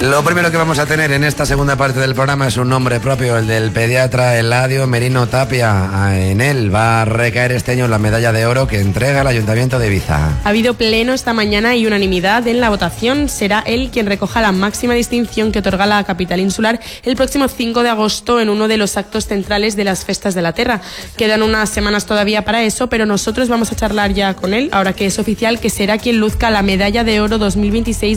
Lo primero que vamos a tener en esta segunda parte del programa es un nombre propio, el del pediatra Eladio Merino Tapia. En él va a recaer este año la medalla de oro que entrega el Ayuntamiento de Ibiza. Ha habido pleno esta mañana y unanimidad en la votación. Será él quien recoja la máxima distinción que otorga la capital insular el próximo 5 de agosto en uno de los actos centrales de las Festas de la Terra. Quedan unas semanas todavía para eso, pero nosotros vamos a charlar ya con él, ahora que es oficial que será quien luzca la medalla de oro 2026